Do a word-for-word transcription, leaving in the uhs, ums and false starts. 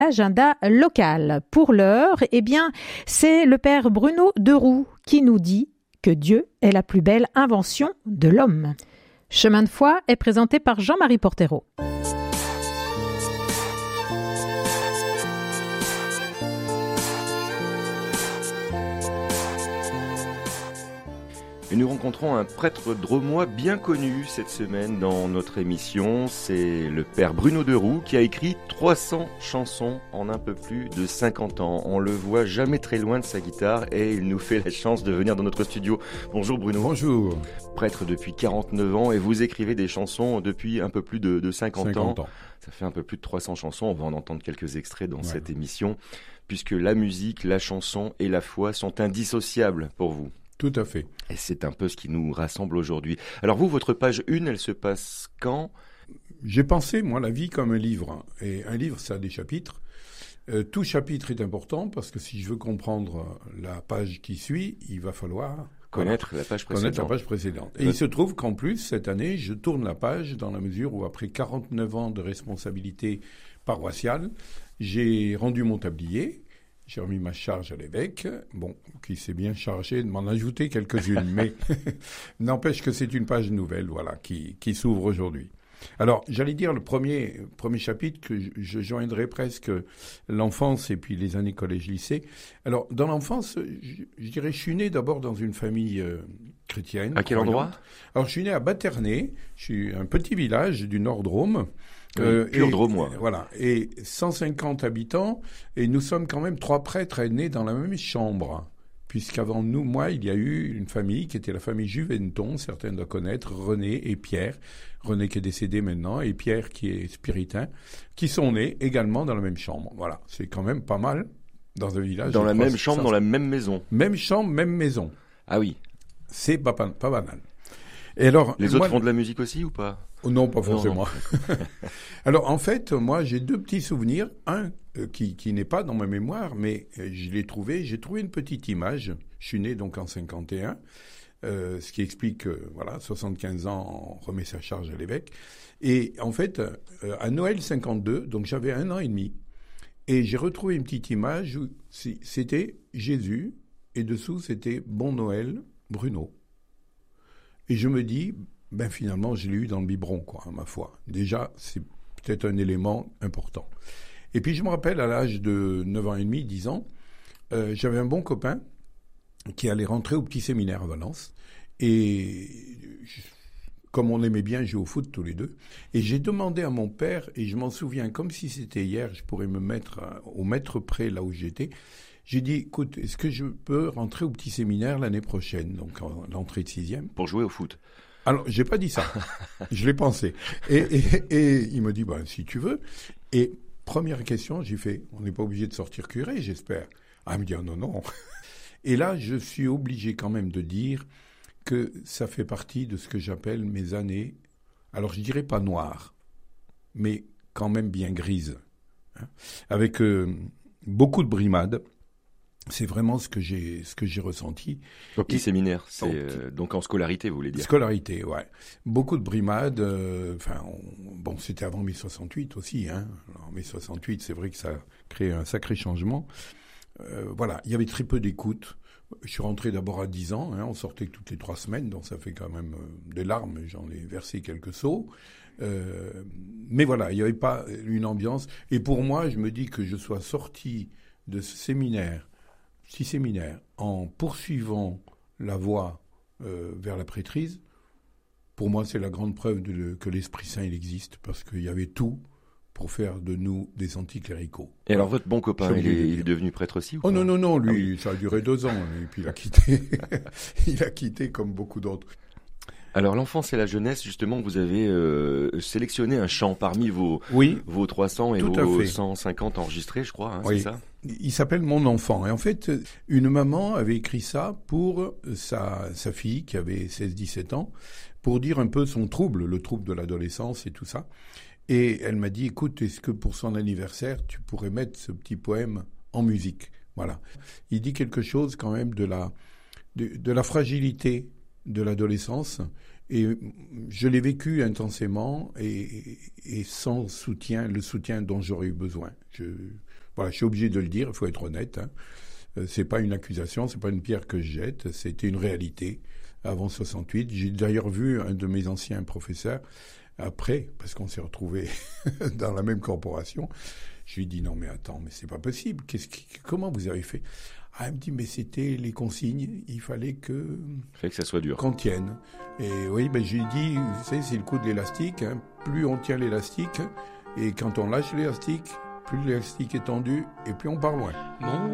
Agenda local. Pour l'heure, eh bien, c'est le père Bruno Deroux qui nous dit que Dieu est la plus belle invention de l'homme. Chemin de foi est présenté par Jean-Marie Portero. Et nous rencontrons un prêtre drômois bien connu cette semaine dans notre émission. C'est le père Bruno Deroux qui a écrit trois cents chansons en un peu plus de cinquante ans. On le voit jamais très loin de sa guitare et il nous fait la chance de venir dans notre studio. Bonjour Bruno. Bonjour. Prêtre depuis quarante-neuf ans et vous écrivez des chansons depuis un peu plus de, de cinquante, cinquante ans. ans. Ça fait un peu plus de trois cents chansons. On va en entendre quelques extraits dans Ouais. cette émission puisque la musique, la chanson et la foi sont indissociables pour vous. Tout à fait. Et c'est un peu ce qui nous rassemble aujourd'hui. Alors vous, votre page une, elle se passe quand ? J'ai pensé, moi, la vie comme un livre. Et un livre, ça a des chapitres. Euh, tout chapitre est important parce que si je veux comprendre la page qui suit, il va falloir Connaître voilà, la page précédente. Connaître la page précédente. Et ouais. Il se trouve qu'en plus, cette année, je tourne la page dans la mesure où, après quarante-neuf ans de responsabilité paroissiale, j'ai rendu mon tablier. J'ai remis ma charge à l'évêque, bon, qui s'est bien chargé de m'en ajouter quelques-unes, mais n'empêche que c'est une page nouvelle, voilà, qui, qui s'ouvre aujourd'hui. Alors, j'allais dire le premier, premier chapitre que je, je joindrai presque l'enfance et puis les années collège-lycée. Alors, dans l'enfance, je, je dirais, je suis né d'abord dans une famille euh, chrétienne. À quel croyante. endroit ? Alors, je suis né à Baternay, je suis un petit village du Nord-Drôme. Oui, euh, pur et, Drômois. Voilà, et cent cinquante habitants, et nous sommes quand même trois prêtres nés dans la même chambre. Puisqu'avant nous, moi, il y a eu une famille qui était la famille Juventon, certains doivent connaître, René et Pierre. René qui est décédé maintenant, et Pierre qui est spiritain, qui sont nés également dans la même chambre. Voilà, c'est quand même pas mal dans un village. Dans la même chambre, cent... dans la même maison. Même chambre, même maison. Ah oui. C'est pas, pas, pas banal. Et alors, les moi, autres font de la musique aussi ou pas ? Oh non, pas forcément. Non. Alors, en fait, moi, j'ai deux petits souvenirs. Un euh, qui, qui n'est pas dans ma mémoire, mais euh, je l'ai trouvé. J'ai trouvé une petite image. Je suis né donc en cinquante et un, euh, ce qui explique que, voilà, soixante-quinze ans, on remet sa charge à l'évêque. Et en fait, euh, à Noël cinquante-deux, donc j'avais un an et demi, et j'ai retrouvé une petite image où c'était Jésus, et dessous, c'était Bon Noël, Bruno. Et je me dis, ben finalement, je l'ai eu dans le biberon, quoi, ma foi. Déjà, c'est peut-être un élément important. Et puis, je me rappelle, à l'âge de neuf ans et demi, dix ans, euh, j'avais un bon copain qui allait rentrer au petit séminaire à Valence. Et je, comme on aimait bien jouer au foot tous les deux, et j'ai demandé à mon père, et je m'en souviens comme si c'était hier, je pourrais me mettre au mètre près là où j'étais. J'ai dit, écoute, est-ce que je peux rentrer au petit séminaire l'année prochaine, donc en l'entrée de sixième ? Pour jouer au foot. Alors, j'ai pas dit ça. Je l'ai pensé. Et, et, et il me dit, bah, si tu veux. Et première question, j'ai fait, on n'est pas obligé de sortir curé, j'espère. Ah, il me dit, ah, non, non. Et là, je suis obligé quand même de dire que ça fait partie de ce que j'appelle mes années, alors je dirais pas noires, mais quand même bien grises. Hein, avec euh, beaucoup de brimades. C'est vraiment ce que j'ai, ce que j'ai ressenti. Au petit Et, séminaire, c'est petit... euh, donc en scolarité, vous voulez dire ? Scolarité, ouais. Beaucoup de brimades. Euh, enfin, on, bon, c'était avant mai soixante-huit aussi. Hein. Alors, mai soixante-huit, c'est vrai que ça a créé un sacré changement. Euh, voilà, il y avait très peu d'écoute. Je suis rentré d'abord à dix ans. Hein, on sortait toutes les trois semaines, donc ça fait quand même euh, des larmes. J'en ai versé quelques seaux. Euh, mais voilà, il n'y avait pas une ambiance. Et pour moi, je me dis que je sois sorti de ce séminaire Six séminaires, en poursuivant la voie euh, vers la prêtrise, pour moi, c'est la grande preuve de le, que l'Esprit Saint, il existe, parce qu'il y avait tout pour faire de nous des anticléricaux. Et alors, votre bon copain, il est, il est devenu prêtre aussi ou Oh pas ? non, non, non, lui, ah oui. Ça a duré deux ans, et puis il a quitté. Il a quitté comme beaucoup d'autres. Alors, l'enfance et la jeunesse, justement, vous avez euh, sélectionné un chant parmi vos, oui, vos trois cents et vos cent cinquante enregistrés, je crois, hein, oui. C'est ça ? Il s'appelle Mon enfant. Et en fait, une maman avait écrit ça pour sa, sa fille qui avait seize dix-sept ans, pour dire un peu son trouble, le trouble de l'adolescence et tout ça. Et elle m'a dit, écoute, est-ce que pour son anniversaire, tu pourrais mettre ce petit poème en musique ? Voilà. Il dit quelque chose quand même de la, de, de la fragilité de l'adolescence. Et je l'ai vécu intensément et, et sans soutien, le soutien dont j'aurais eu besoin. Je, Voilà, je suis obligé de le dire, il faut être honnête. Hein. Euh, c'est pas une accusation, c'est pas une pierre que je jette, c'était une réalité avant soixante-huit. J'ai d'ailleurs vu un de mes anciens professeurs après, parce qu'on s'est retrouvés dans la même corporation. Je lui ai dit non mais attends, mais c'est pas possible. Qu'est-ce qui, comment vous avez fait? Ah, il me dit mais c'était les consignes, il fallait que il fallait que ça soit dur. Qu'on tienne. Et oui, ben je lui ai dit, vous savez, c'est le coup de l'élastique. Hein. Plus on tient l'élastique, et quand on lâche l'élastique, plus l'élastique est tendu, et plus on part loin. Mon